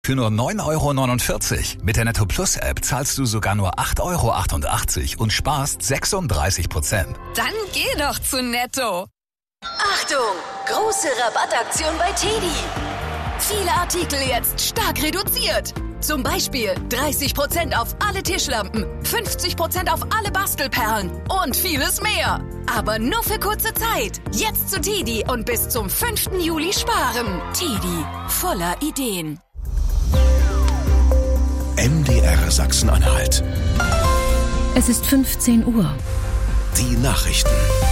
Für nur 9,49 € mit der Netto Plus App zahlst du sogar nur 8,88 € und sparst 36%. Dann geh doch zu Netto. Achtung! Große Rabattaktion bei TEDi. Viele Artikel jetzt stark reduziert. Zum Beispiel 30% auf alle Tischlampen, 50% auf alle Bastelperlen und vieles mehr. Aber nur für kurze Zeit. Jetzt zu TEDi und bis zum 5. Juli sparen. TEDi, voller Ideen. MDR Sachsen-Anhalt. Es ist 15 Uhr. Die Nachrichten.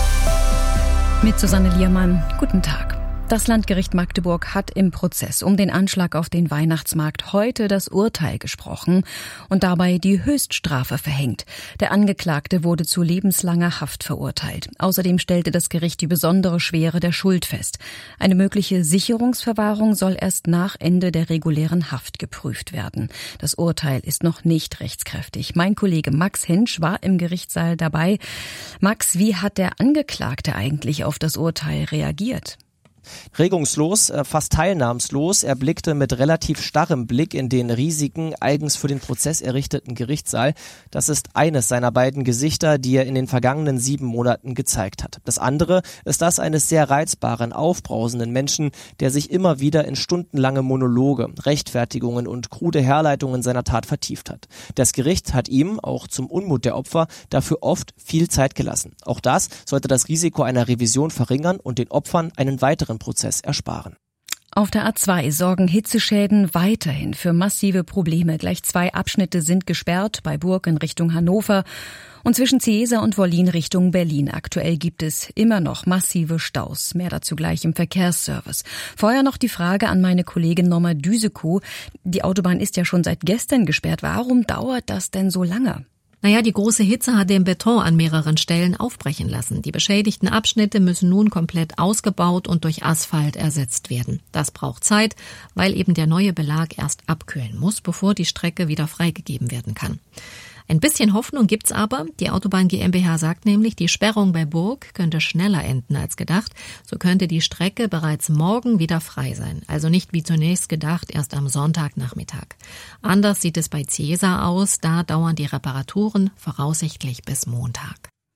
Mit Susanne Liermann. Guten Tag. Das Landgericht Magdeburg hat im Prozess um den Anschlag auf den Weihnachtsmarkt heute das Urteil gesprochen und dabei die Höchststrafe verhängt. Der Angeklagte wurde zu lebenslanger Haft verurteilt. Außerdem stellte das Gericht die besondere Schwere der Schuld fest. Eine mögliche Sicherungsverwahrung soll erst nach Ende der regulären Haft geprüft werden. Das Urteil ist noch nicht rechtskräftig. Mein Kollege Max Hinsch war im Gerichtssaal dabei. Max, wie hat der Angeklagte eigentlich auf das Urteil reagiert? Regungslos, fast teilnahmslos. Er blickte mit relativ starrem Blick in den riesigen, eigens für den Prozess errichteten Gerichtssaal. Das ist eines seiner beiden Gesichter, die er in den vergangenen 7 Monaten gezeigt hat. Das andere ist das eines sehr reizbaren, aufbrausenden Menschen, der sich immer wieder in stundenlange Monologe, Rechtfertigungen und krude Herleitungen seiner Tat vertieft hat. Das Gericht hat ihm, auch zum Unmut der Opfer, dafür oft viel Zeit gelassen. Auch das sollte das Risiko einer Revision verringern und den Opfern einen weiteren Prozess ersparen. Auf der A2 sorgen Hitzeschäden weiterhin für massive Probleme. Gleich 2 Abschnitte sind gesperrt, bei Burg in Richtung Hannover und zwischen Ciesa und Wollin Richtung Berlin. Aktuell gibt es immer noch massive Staus. Mehr dazu gleich im Verkehrsservice. Vorher noch die Frage an meine Kollegin Norma Düsekow. Die Autobahn ist ja schon seit gestern gesperrt. Warum dauert das denn so lange? Naja, die große Hitze hat den Beton an mehreren Stellen aufbrechen lassen. Die beschädigten Abschnitte müssen nun komplett ausgebaut und durch Asphalt ersetzt werden. Das braucht Zeit, weil eben der neue Belag erst abkühlen muss, bevor die Strecke wieder freigegeben werden kann. Ein bisschen Hoffnung gibt's aber. Die Autobahn GmbH sagt nämlich, die Sperrung bei Burg könnte schneller enden als gedacht. So könnte die Strecke bereits morgen wieder frei sein. Also nicht wie zunächst gedacht, erst am Sonntagnachmittag. Anders sieht es bei Ciesa aus. Da dauern die Reparaturen voraussichtlich bis Montag.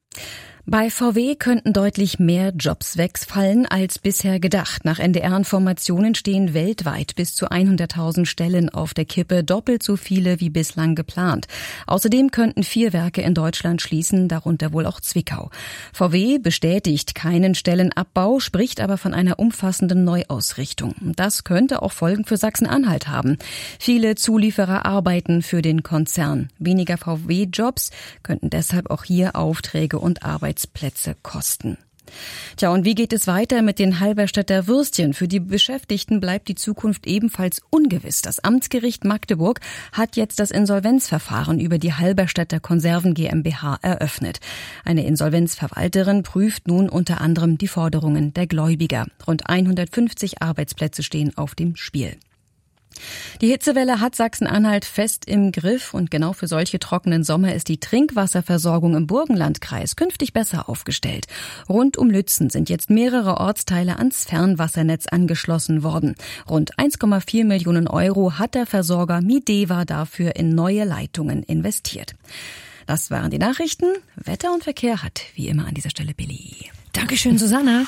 Bei VW könnten deutlich mehr Jobs wegfallen als bisher gedacht. Nach NDR-Informationen stehen weltweit bis zu 100.000 Stellen auf der Kippe, doppelt so viele wie bislang geplant. Außerdem könnten 4 Werke in Deutschland schließen, darunter wohl auch Zwickau. VW bestätigt keinen Stellenabbau, spricht aber von einer umfassenden Neuausrichtung. Das könnte auch Folgen für Sachsen-Anhalt haben. Viele Zulieferer arbeiten für den Konzern. Weniger VW-Jobs könnten deshalb auch hier Aufträge und Arbeitsplätze kosten. Tja, und wie geht es weiter mit den Halberstädter Würstchen? Für die Beschäftigten bleibt die Zukunft ebenfalls ungewiss. Das Amtsgericht Magdeburg hat jetzt das Insolvenzverfahren über die Halberstädter Konserven GmbH eröffnet. Eine Insolvenzverwalterin prüft nun unter anderem die Forderungen der Gläubiger. Rund 150 Arbeitsplätze stehen auf dem Spiel. Die Hitzewelle hat Sachsen-Anhalt fest im Griff und genau für solche trockenen Sommer ist die Trinkwasserversorgung im Burgenlandkreis künftig besser aufgestellt. Rund um Lützen sind jetzt mehrere Ortsteile ans Fernwassernetz angeschlossen worden. Rund 1,4 Millionen € hat der Versorger Mideva dafür in neue Leitungen investiert. Das waren die Nachrichten. Wetter und Verkehr hat wie immer an dieser Stelle Billy. Dankeschön, Susanne.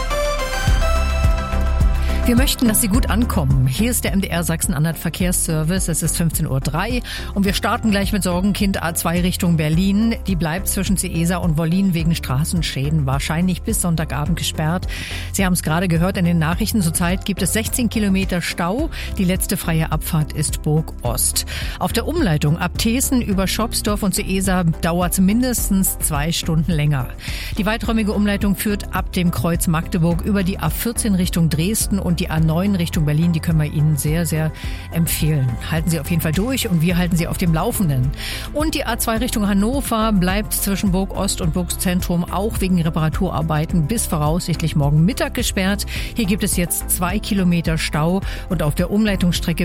Wir möchten, dass Sie gut ankommen. Hier ist der MDR Sachsen-Anhalt Verkehrsservice. Es ist 15:03 Uhr und wir starten gleich mit Sorgenkind A2 Richtung Berlin. Die bleibt zwischen Ciesa und Wollin wegen Straßenschäden wahrscheinlich bis Sonntagabend gesperrt. Sie haben es gerade gehört in den Nachrichten. Zurzeit gibt es 16 Kilometer Stau. Die letzte freie Abfahrt ist Burg Ost. Auf der Umleitung ab Thesen über Schopsdorf und Ciesa dauert es mindestens 2 Stunden länger. Die weiträumige Umleitung führt ab dem Kreuz Magdeburg über die A14 Richtung Dresden und die A9 Richtung Berlin, die können wir Ihnen sehr, sehr empfehlen. Halten Sie auf jeden Fall durch und wir halten Sie auf dem Laufenden. Und die A2 Richtung Hannover bleibt zwischen Burg Ost und Burg Zentrum auch wegen Reparaturarbeiten bis voraussichtlich morgen Mittag gesperrt. Hier gibt es jetzt 2 Kilometer Stau und auf der Umleitungsstrecke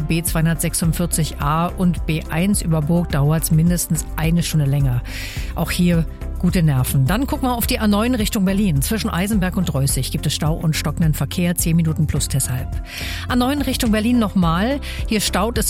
B246a und B1 über Burg dauert es mindestens 1 Stunde länger. Auch hier gute Nerven. Dann gucken wir auf die A9 Richtung Berlin. Zwischen Eisenberg und Reußig gibt es Stau und stockenden Verkehr, 10 Minuten plus deshalb. A9 Richtung Berlin nochmal. Hier staut es